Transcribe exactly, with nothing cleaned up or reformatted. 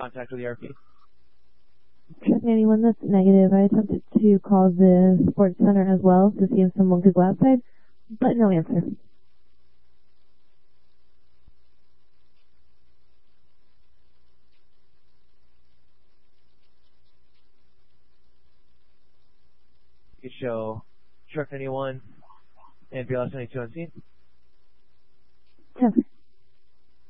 contact with the R P. Trust anyone that's negative. I attempted to call the sports center as well to see if someone could go outside, but no answer. You could show Truck ninety-one and B L S ninety-two on scene. Okay.